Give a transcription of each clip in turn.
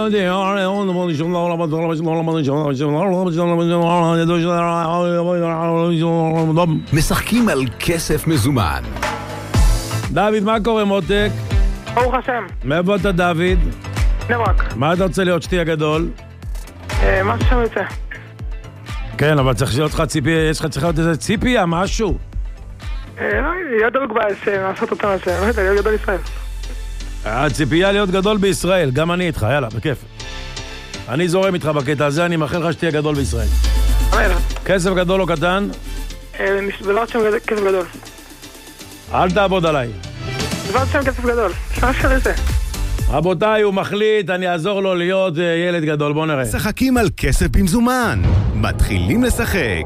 משחקים על כסף מזומן. דוד, מה קורה מותק? ברוך השם. מאיפה אתה דוד? נברק. מה אתה רוצה להיות שתי הגדול? מה ששם יוצא. כן, אבל צריך להיות לך ציפייה, יש לך צריכה להיות איזה ציפייה, משהו. לא, להיות דלוק בעש, לעשות אותם עש, לא יודע, להיות גדול ישראל. הציפייה להיות גדול בישראל, גם אני איתך, יאללה, בכיף. אני זורם איתך בקטע הזה, אני מאחל לך שתהיה גדול בישראל. אמן. כסף גדול או קטן? בעזרת שם כסף גדול. אל תעבוד עליי. בעזרת שם כסף גדול. מה אפשר לזה? רבותיי, הוא מחליט, אני אעזור לו להיות ילד גדול, בוא נראה. משחקים על כסף במזומן. מתחילים לשחק.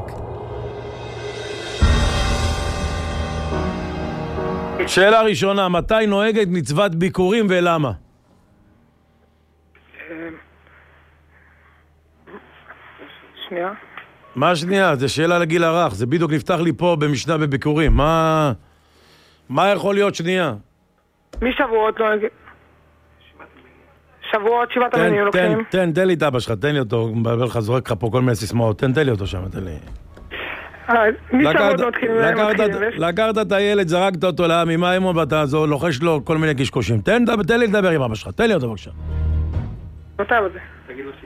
שאלה ראשונה, מתי נוהגת מצוות ביקורים ולמה? שנייה. מה שנייה? זה שאלה לגיל הרך, זה בדיוק נפתח לי פה במשנה בביקורים. מה יכול להיות שנייה? משבועות נוהג... שבועות, שבעת המינים לוקחים. תן לי את אבא שלך, תן לי אותו, הוא מבלבל לך, זורק לך פה כל מיני סיסמאות, תן לי אותו שם, תן לי. משבועות מתחילים. לקחת את הילד, זרקת אותו לעם, האימון ואתה לוחש לו כל מיני קשקושים. תן לי לדבר עם אבא שלך, תן לי אותו בבקשה. מתי בזה? תגיד לו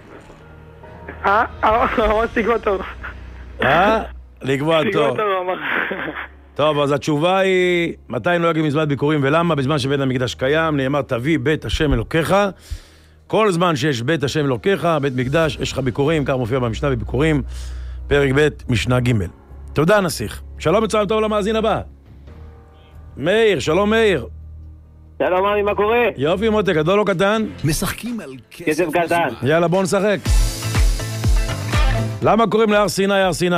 לקבוע תור. לקבוע תור. טוב, אז התשובה היא, מתי נוהגת מצוות ביקורים ולמה? בזמן שבית המקדש קיים, נאמר תביא בית השם אלוקיך. כל זמן שיש בית השם אלוקיך, בית מקדש, יש לך ביקורים, כך מופיע במשנה בביקורים, פרק ב' משנה ג'. תודה נסיך. שלום וצהריים טוב למאזין הבא. מאיר, שלום מאיר. שלום אמי, מה קורה? יופי מותק, גדול או קטן? משחקים על כסף קטן. יאללה בוא נשחק. למה קוראים להר סיני הר סיני?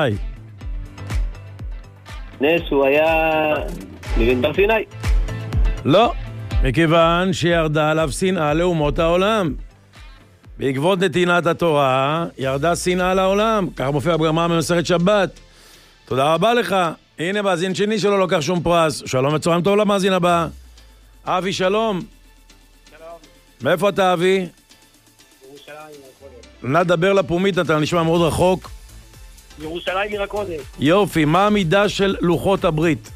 נס הוא היה מבין סיני. לא, מכיוון שירדה עליו שנאה לאומות העולם. בעקבות נתינת התורה ירדה שנאה לעולם, כך מופיע בגמרא במסכת שבת. תודה רבה לך. הנה מאזין שני שלא לוקח שום פרס. שלום וצהריים טוב למאזין הבא. אבי שלום. שלום. מאיפה אתה אבי? ירושלים מרקודת. נא דבר לפומית, אתה נשמע מאוד רחוק. ירושלים מרקודת. יופי, מה המידה של לוחות הברית?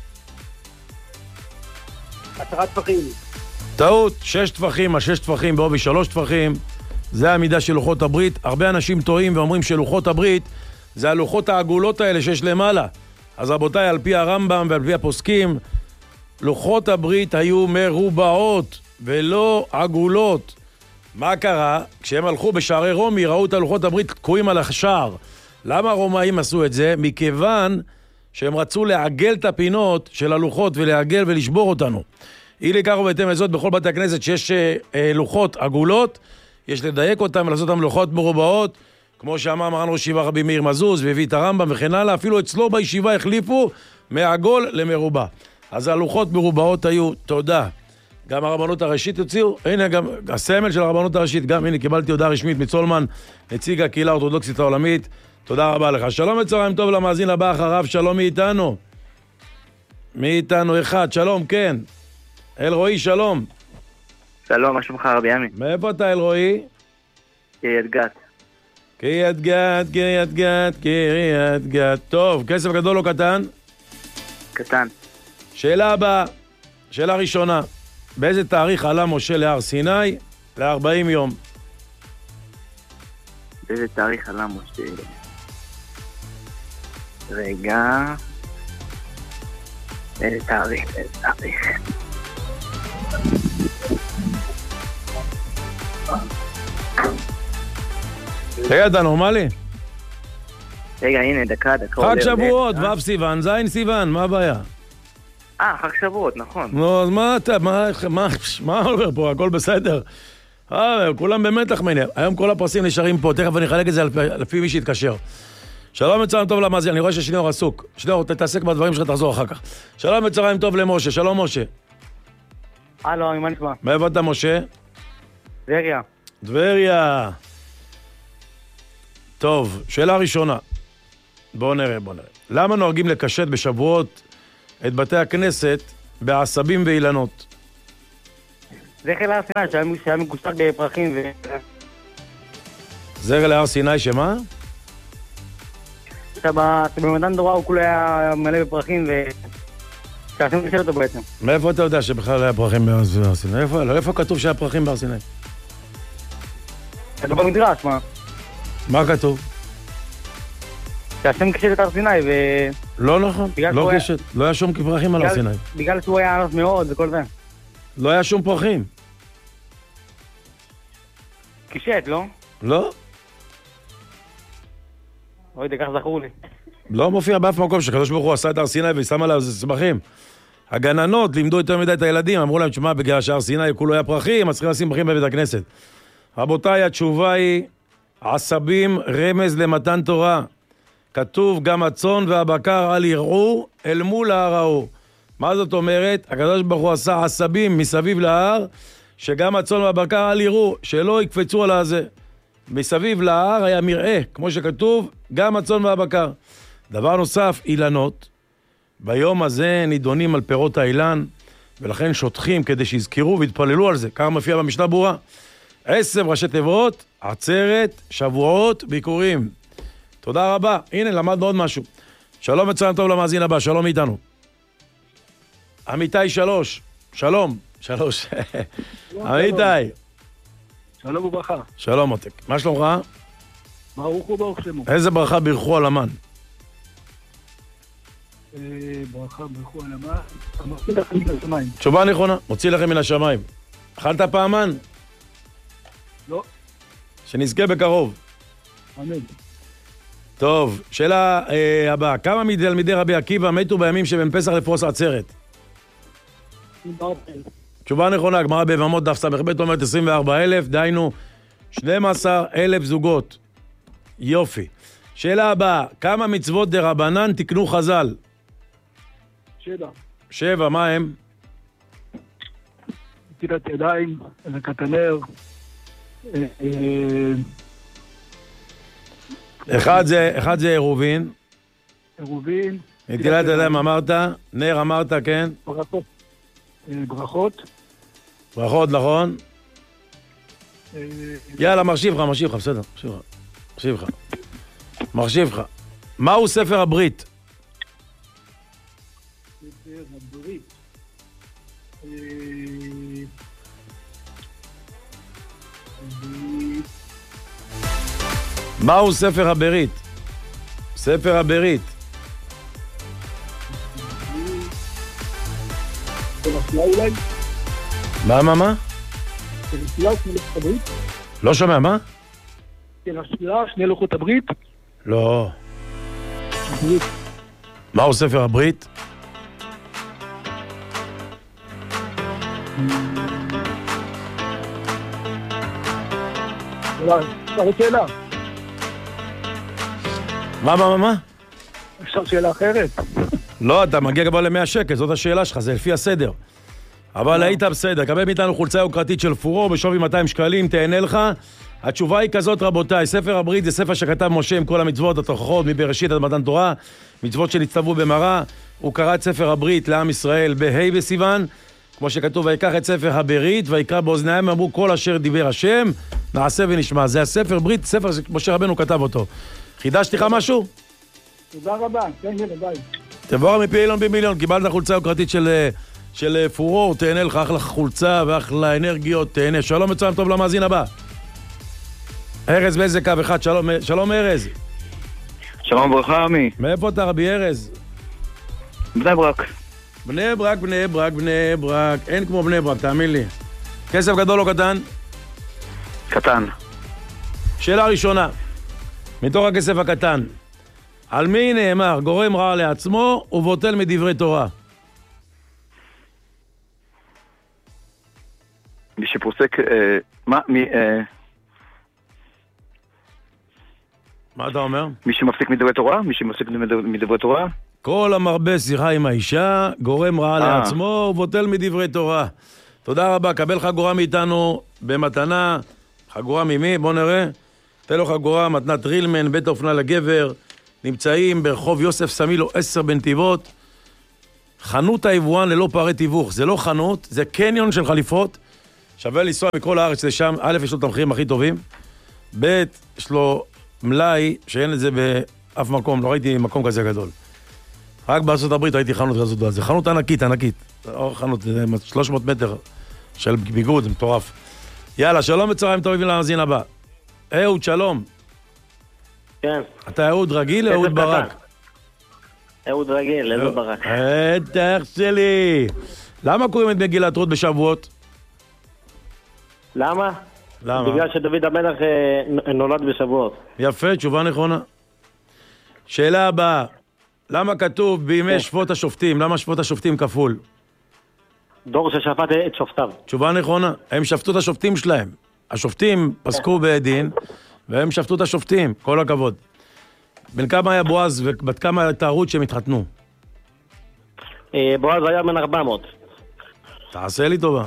10 טפחים. טעות, 6 טפחים, 6 טפחים בעובי 3 טפחים. זה המידה של לוחות הברית. הרבה אנשים טועים ואומרים שלוחות הברית זה הלוחות העגולות האלה שיש למעלה. אז רבותיי, על פי הרמב"ם ועל פי הפוסקים, לוחות הברית היו מרובעות ולא עגולות. מה קרה? כשהם הלכו בשערי רומי, ראו את הלוחות הברית תקועים על השער. למה הרומאים עשו את זה? מכיוון שהם רצו לעגל את הפינות של הלוחות ולעגל ולשבור אותנו. אי לכך ובהתאם לזאת, בכל בתי הכנסת שיש לוחות עגולות, יש לדייק אותם ולעשות אותם לוחות מרובעות, כמו שאמר מרן ראש ישיבה רבי מאיר מזוז והביא את הרמב"ם וכן הלאה, אפילו אצלו בישיבה החליפו מעגול למרובע. אז הלוחות מרובעות היו, תודה. גם הרבנות הראשית הוציאו, הנה גם הסמל של הרבנות הראשית, גם הנה קיבלתי הודעה רשמית מצולמן, נציג הקהילה האורתודוקסית העולמית. תודה רבה לך. שלום וצהריים טוב למאזין הבא אחריו, שלום מאיתנו. מאיתנו אחד, שלום, כן. אלרועי, שלום. שלום, מה שלומך רבי עמי? מאיפה אתה אלרועי? קריית גת. קריית גת, קריית גת, קריית גת. טוב, כסף גדול או קטן? קטן. שאלה הבאה, שאלה ראשונה. באיזה תאריך עלה משה להר סיני? ל-40 יום. באיזה תאריך עלה משה? רגע. איזה תאריך? רגע, אתה נורמלי? רגע, הנה, דקה. חג שבועות, ו' סיוון, ז' סיוון, מה הבעיה? חג שבועות, נכון. נו, אז מה אתה, מה עובר פה? הכל בסדר. כולם במתח מני. היום כל הפרסים נשארים פה, תכף אני אחלק את זה לפי מי שיתקשר. שלום וצהריים טוב למאזין, אני רואה ששניאור עסוק. שניאור, תתעסק בדברים שלך, תחזור אחר כך. שלום וצהריים טוב למשה, שלום משה. הלו, מה נשמע? מאיפה אתה משה? טבריה. טבריה. טוב, שאלה ראשונה. בואו נראה. למה נוהגים לקשט בשבועות את בתי הכנסת בעשבים ואילנות? זה חיל הר סיני שהיה מגושק בפרחים זרע להר סיני שמה? אתה במתן תורה הוא כולו היה מלא בפרחים שעשינו לשאול אותו בעצם. מאיפה אתה יודע שבכלל היה פרחים בהר סיני? איפה כתוב שהיה פרחים בהר סיני? אתה במדרש, מה? מה כתוב? שהשם קשט את הר סיני לא נכון, לא קשט, לא היה שום פרחים על הר סיני. בגלל שהוא היה ענף מאוד וכל זה. לא היה שום פרחים. קשט, לא? לא. לא יודע, כך זכור לי. לא מופיע באף מקום שקדוש ברוך הוא עשה את הר סיני ושם עליו צמחים. הגננות לימדו יותר מדי את הילדים, אמרו להם, תשמע, בגלל שהר סיני כולו היה פרחים, אז צריכים לשים פרחים בבית הכנסת. רבותיי, התשובה היא עשבים רמז למתן תורה. כתוב גם הצאן והבקר אל יראו אל מול ההר ההוא. מה זאת אומרת? הקדוש ברוך הוא עשה עשבים מסביב להר, שגם הצאן והבקר אל יראו, שלא יקפצו על הזה. מסביב להר היה מראה, כמו שכתוב, גם הצאן והבקר. דבר נוסף, אילנות. ביום הזה נידונים על פירות האילן, ולכן שוטחים כדי שיזכרו והתפללו על זה. כמה מופיע במשנה ברורה? 10 ראשי תיבות, עצרת, שבועות, ביקורים. תודה רבה. הנה, למדנו עוד משהו. שלום וצלם טוב למאזין הבא, שלום איתנו. אמיתי 3. שלום. 3. אמיתי. שלום וברכה. שלום מותק. מה שלומך? ברוך הוא ברוך שמו. איזה ברכה בירכו על המן? ברכה ברכו על המן. מוציא לכם מן השמיים. תשובה נכונה, מוציא לכם מן השמיים. אכלת פעמן? לא. שנזכה בקרוב. אמן. טוב, שאלה הבאה. כמה מתלמידי רבי עקיבא מתו בימים שבין פסח לפרוס עצרת? תשובה נכונה, גמרא ביבמות דף ס"ב אומרת 24,000, דהיינו 12,000 זוגות. יופי. שאלה הבאה, כמה מצוות דרבנן תקנו חז"ל? 7. 7, מה הם? נטילת ידיים, הדלקת הנר. אחד זה עירובין. עירובין. נטילת ידיים אמרת, נר אמרת, כן? ברכות. ברכות. ברכות, נכון? יאללה, מחשיב לך, בסדר, מחשיב לך. מהו ספר הברית? ספר הברית. מהו ספר הברית? ספר הברית. תנסילה אולי? מה? תנסילה, שני לוחות הברית? לא שומע, מה? תנסילה, שני לוחות הברית? לא. הברית. מהו ספר הברית? שאלה. מה? אפשר שאלה אחרת? לא, אתה מגיע כבר ל100 שקל, זאת השאלה שלך, זה לפי הסדר. אבל היית בסדר, קבל מאיתנו חולצה יוקרתית של פורור בשווי 200 שקלים, תהנה לך. התשובה היא כזאת, רבותיי, ספר הברית זה ספר שכתב משה עם כל המצוות, התוכחות, מבראשית עד מתן תורה, מצוות שנצטוו במראה. הוא קרא את ספר הברית לעם ישראל בה' בסיוון, כמו שכתוב, ויקח את ספר הברית, ויקרא באוזניהם, אמרו כל אשר דיבר השם, נעשה ונשמע. זה הספר ברית, ספר שמשה רבנו כתב אותו. חידשתי לך משהו? תודה רבה, כן, ביי. תבוא מפעילון במיליון, קיבלת חולצה יוקרתית של פורור, תהנה לך, אחלה חולצה ואחלה אנרגיות, תהנה. שלום מצוין טוב למאזין הבא. ארז באיזה קו אחד, שלום ארז. שלום וברכה, עמי. מאיפה אתה רבי ארז? בני ברק. בני ברק, אין כמו בני ברק, תאמין לי. כסף גדול או קטן? קטן. שאלה ראשונה, מתוך הכסף הקטן, על מי נאמר גורם רע לעצמו ובוטל מדברי תורה? מי שפוסק, מה אתה אומר? מי שמפסיק מדברי תורה? מי שמפסיק מדברי תורה? כל המרבה שיחה עם האישה, גורם רע לעצמו ובוטל מדברי תורה. תודה רבה, קבל חגורה מאיתנו במתנה. חגורה ממי? בוא נראה. תן לו חגורה, מתנת רילמן, בית האופנה לגבר. נמצאים ברחוב יוסף סמילו 10 בנתיבות. חנות היבואן ללא פערי תיווך. זה לא חנות, זה קניון של חליפות. שווה לנסוע מכל הארץ לשם. א', יש לו את המחירים הכי טובים. ב', יש לו מלאי שאין את זה באף מקום, לא ראיתי מקום כזה גדול. רק בארצות הברית ראיתי חנות כזאת גדולה, זה חנות ענקית, חנות 300 מטר של ביגוד, זה מטורף. יאללה, שלום וצהריים טובים למאזין הבא. אהוד, שלום. כן. אתה אהוד רגיל או אהוד ברק? אהוד רגיל, אהוד ברק. אח שלי. למה קוראים את מגילת רות בשבועות? למה? למה? בגלל שדוד המלך נולד בשבועות. יפה, תשובה נכונה. שאלה הבאה, למה כתוב בימי שפוט השופטים? למה שפוט השופטים כפול? דור ששפט את שופטיו. תשובה נכונה, הם שפטו את השופטים שלהם. השופטים פסקו בדין, והם שפטו את השופטים, כל הכבוד. בין כמה היה בועז ובת כמה הייתה רות שהם התחתנו? בועז היה בן 400. תעשה לי טובה.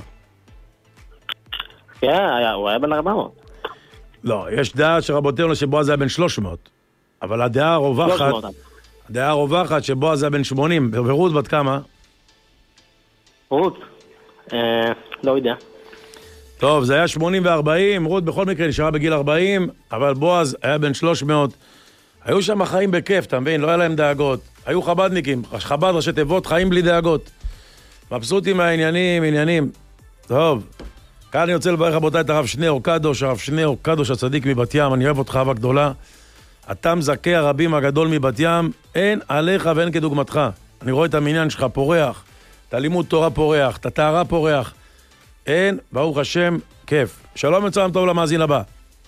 כן, הוא היה בן 400. לא, יש דעה שרבותינו שבועז היה בן 300, אבל הדעה הרווחת שבועז היה בן 80, ורות בת כמה? רות? לא יודע. טוב, זה היה 80 ו-40, רות בכל מקרה נשארה בגיל 40, אבל בועז היה בן 300. היו שם חיים בכיף, אתה מבין? לא היה להם דאגות. היו חבדניקים, חבד ראשי תיבות, חיים בלי דאגות. מבסוטים מהעניינים, עניינים. טוב, כאן אני רוצה לברך רבותיי את הרב שניאור קדוש, הרב שניאור קדוש הצדיק מבת ים, אני אוהב אותך אהבה גדולה. אתה מזכה הרבים הגדול מבת ים, אין עליך ואין כדוגמתך. אני רואה את המניין שלך פורח, את הלימוד תורה פורח, את הטהרה פורח. אין, ברוך השם, כיף. שלום וצהריים טוב למאזין הבא.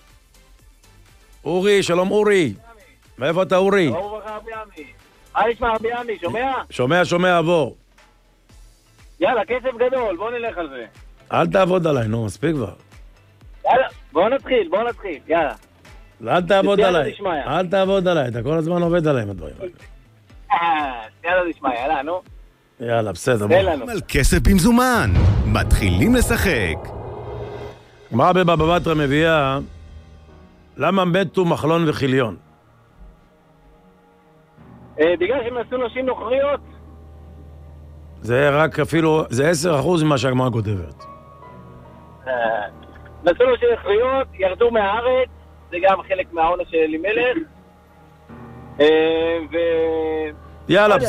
אורי, שלום אורי. מאיפה אתה אורי? ברוך לך רבי עמי. נשמע רבי עמי, שומע? שומע, עבור. יאללה, כסף גדול, בוא נלך על זה. אל תעבוד עליי, נו, מספיק כבר. יאללה, בוא נתחיל, יאללה. אל תעבוד עליי, אתה כל הזמן עובד עליי עם הדברים האלה. יאללה נשמע, יאללה, נו. יאללה, בסדר. על כסף במזומן, מתחילים לשחק. גמרא בבבא בתרא מביאה, למה מתו מחלון וחיליון? בגלל שהם נשאו נשים נוכריות. זה רק אפילו, זה 10% ממה שהגמרא כותבת. נשאו נשים נוכריות, ירדו מהארץ, זה גם חלק מהעונש של אלימלך. יאללה,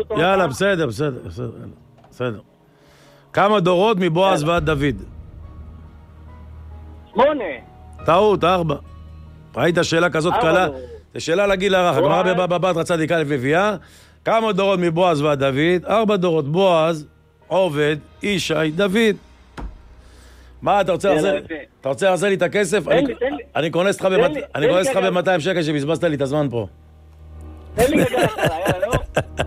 בסדר. כמה דורות מבועז ועד דוד? 8. טעות, 4. ראית שאלה כזאת קלה? זו שאלה לגיל הרך. הגמרא בבבא בתרא צדיק א' מביאה, כמה דורות מבועז ועד דוד? 4 דורות. בועז, עובד, ישי, דוד. מה, אתה רוצה להחזיר לי את הכסף? אני כונס לך ב-200 שקל שבזבזת לי את הזמן פה. תן לי רגע, יאללה, לא?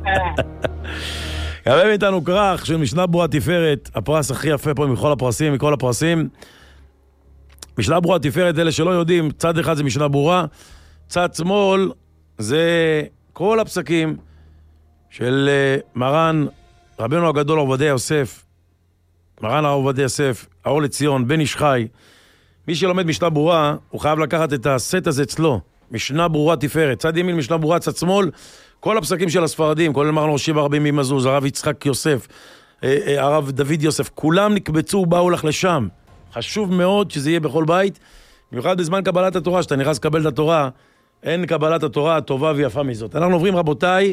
יבוא איתנו כרך של משנה ברורה תפארת, הפרס הכי יפה פה מכל הפרסים. משנה ברורה תפארת, אלה שלא יודעים, צד אחד זה משנה ברורה, צד שמאל זה כל הפסקים של מרן רבנו הגדול עובדיה יוסף, מרן הרב עובדיה יוסף, האור לציון, בן איש חי. מי שלומד משנה ברורה, הוא חייב לקחת את הסט הזה אצלו, משנה ברורה תפארת, צד ימין משנה ברורה, צד שמאל, כל הפסקים של הספרדים, כולל מרן ראשי ברבים ממזוז, הרב יצחק יוסף, הרב דוד יוסף, כולם נקבצו ובאו לך לשם. חשוב מאוד שזה יהיה בכל בית, במיוחד בזמן קבלת התורה, שאתה נכנס לקבל את התורה, אין קבלת התורה הטובה ויפה מזאת. אנחנו עוברים רבותיי,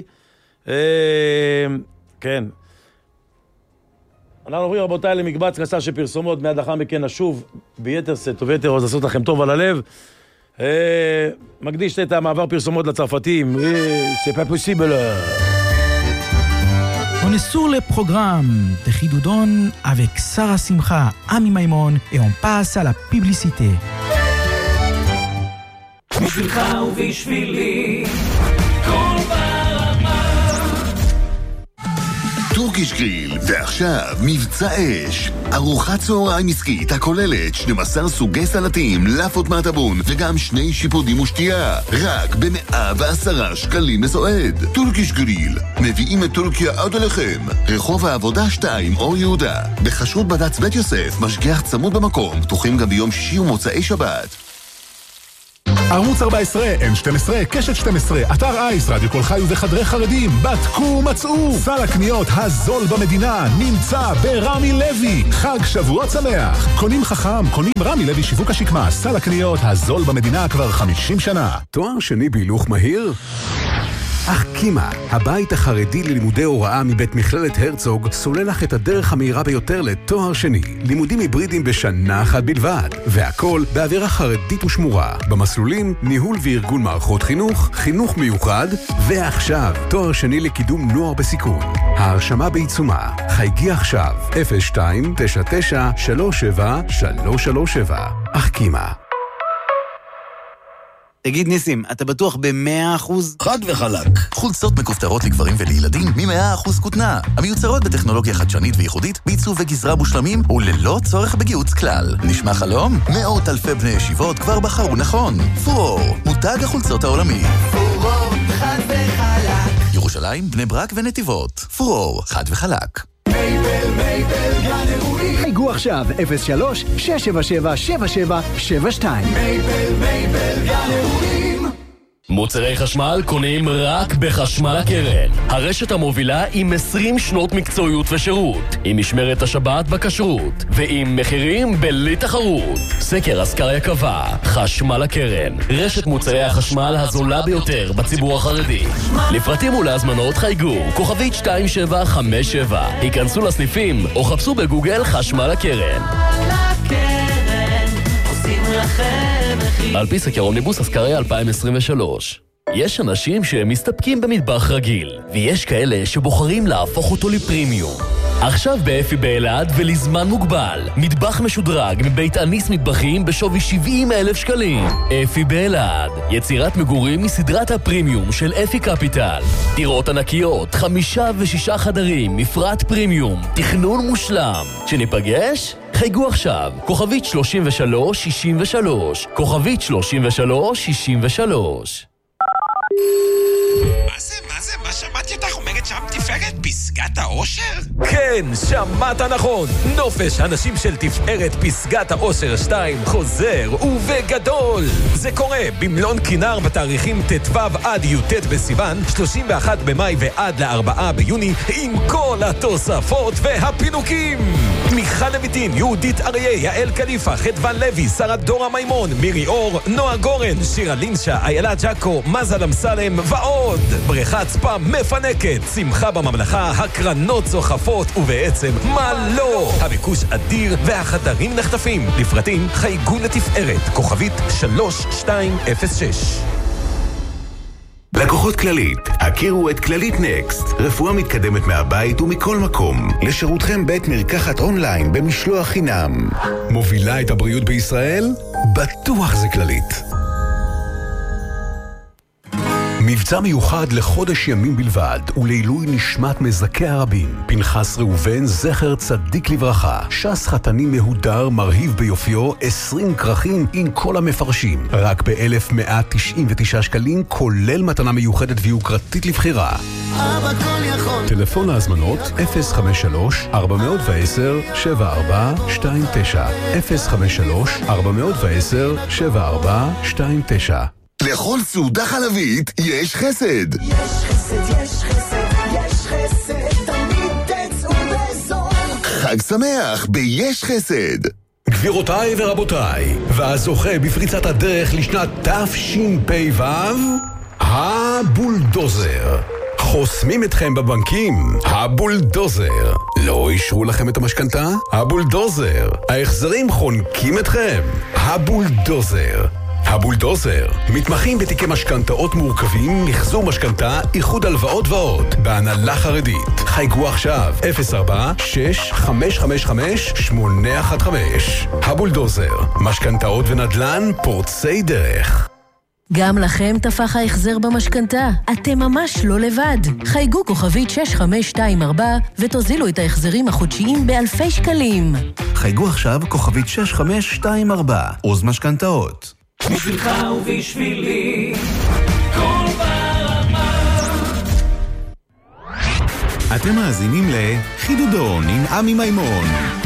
כן. אנחנו עוברים רבותיי למקבץ קצר של פרסומות, מיד לאחר מכן נשוב ביתר סט וביתר עוז לעשות לכם טוב על הלב. מקדיש את המעבר פרסומות לצרפתים. C'est pas possible. On est sur le programme de Chidoudon avec Sarah Simcha, Ami Maimon et on passe à la publicité. בשבילך ובשבילי כל ברמה טורקיש גריל, ועכשיו מבצע אש. ארוחת צהריים עסקית הכוללת 12 סוגי סלטים, לאפות מהטבון וגם 2 שיפודים ושתייה, רק ב110 שקלים לסועד. טורקיש גריל, מביאים את טורקיה עד אליכם. רחוב העבודה 2 אור יהודה, בחשרות בד"ץ בית יוסף, משגיח צמוד במקום, פתוחים גם ביום שישי ומוצאי שבת. ערוץ 14, N12, קשת 12, אתר אייס, רדיו כל חי וחדרי חרדים, בדקו מצאו. סל הקניות הזול במדינה נמצא ברמי לוי. חג שבועות שמח. קונים חכם, קונים רמי לוי שיווק השקמה. סל הקניות הזול במדינה כבר 50 שנה. תואר שני בהילוך מהיר? אך קימה, הבית החרדי ללימודי הוראה מבית מכללת הרצוג, סולל לך את הדרך המהירה ביותר לתואר שני. לימודים היברידיים בשנה אחת בלבד, והכל באווירה חרדית ושמורה. במסלולים, ניהול וארגון מערכות חינוך, חינוך מיוחד, ועכשיו, תואר שני לקידום נוער בסיכון. ההרשמה בעיצומה. חייגי עכשיו, 02-99-37-337. אך קימה. תגיד ניסים, אתה בטוח ב-100%? חד וחלק. חולצות מכופתרות לגברים ולילדים מ-100% כותנה. המיוצרות בטכנולוגיה חדשנית וייחודית, בעיצוב וגזרה מושלמים וללא צורך בגיוץ כלל. נשמע חלום? מאות אלפי בני ישיבות כבר בחרו נכון. פורור, מותג החולצות העולמי. פורור, חד וחלק. ירושלים, בני ברק ונתיבות. פורור, חד וחלק. מייבל גן אירועים. חייגו עכשיו 03-677-7772. מייבל גן אירועים. מוצרי חשמל קונים רק בחשמל הקרן. הרשת המובילה עם 20 שנות מקצועיות ושירות, עם משמרת השבת בכשרות, ועם מחירים בלי תחרות. סקר אסקריה קבע, חשמל הקרן, רשת מוצרי החשמל הזולה ביותר בציבור החרדי. לפרטים ולהזמנות חייגו, כוכבית 2757. היכנסו לסניפים או חפשו בגוגל חשמל הקרן. על פי סקר אומניבוס אסקריה 2023. יש אנשים שמסתפקים במטבח רגיל, ויש כאלה שבוחרים להפוך אותו לפרימיום. עכשיו באפי באלעד ולזמן מוגבל, מטבח משודרג מבית אניס מטבחים בשווי 70,000 שקלים. אפי באלעד, יצירת מגורים מסדרת הפרימיום של אפי קפיטל. דירות ענקיות, 5 ו6 חדרים, מפרט פרימיום, תכנון מושלם. שניפגש? חייגו עכשיו, כוכבית 3363, כוכבית 3363. מה שמעתי אותך אומרת שם תפארת פסגת האושר? כן, שמעת נכון. נופש הנשים של תפארת פסגת האושר 2 חוזר ובגדול. זה קורה במלון כינר בתאריכים ט"ו עד י"ט בסיוון, 31 במאי ועד ל4 ביוני, עם כל התוספות והפינוקים. מיכל לויטין, יהודית אריה, יעל קליפה, חדוון לוי, שרת דורה מימון, מירי אור, נועה גורן, שירה לינשה, איילה ג'קו, מזל אמסלם ועוד. בריכת ספה מפנקת, שמחה בממלכה, הקרנות צוחפות, ובעצם מה לא? הביקוש אדיר והחדרים נחטפים. לפרטים חייגו לתפארת, כוכבית 3206. לקוחות כללית, הכירו את כללית נקסט, רפואה מתקדמת מהבית ומכל מקום, לשירותכם בית מרקחת אונליין במשלוח חינם. מובילה את הבריאות בישראל? בטוח זה כללית. מבצע מיוחד לחודש ימים בלבד ולעילוי נשמת מזכי הרבים. פנחס ראובן זכר צדיק לברכה, שס חתני מהודר מרהיב ביופיו, 20 כרכים עם כל המפרשים, רק ב-1,199 שקלים, כולל מתנה מיוחדת ויוקרתית לבחירה. אבא כל יכול. טלפון להזמנות 053-410-7429 053-410-7429. לכל סעודה חלבית יש חסד. יש חסד, יש חסד, יש חסד, תמיד תצאו בזול. חג שמח ביש חסד. גבירותיי ורבותיי, והזוכה בפריצת הדרך לשנת תשפ"ו, הבולדוזר. חוסמים אתכם בבנקים, הבולדוזר. לא אישרו לכם את המשכנתה? הבולדוזר. ההחזרים חונקים אתכם? הבולדוזר. הבולדוזר, מתמחים בתיקי משכנתאות מורכבים, מחזור משכנתה, איחוד הלוואות ועוד, בהנהלה חרדית. חייגו עכשיו, 04-6555-815. הבולדוזר, משכנתאות ונדל"ן פורצי דרך. גם לכם תפח ההחזר במשכנתה. אתם ממש לא לבד. חייגו כוכבית 6524 ותוזילו את ההחזרים החודשיים באלפי שקלים. חייגו עכשיו כוכבית 6524, עוז משכנתאות. בשבילך ובשבילי, כל ברמה. אתם מאזינים לחידודון עם עמי מימון.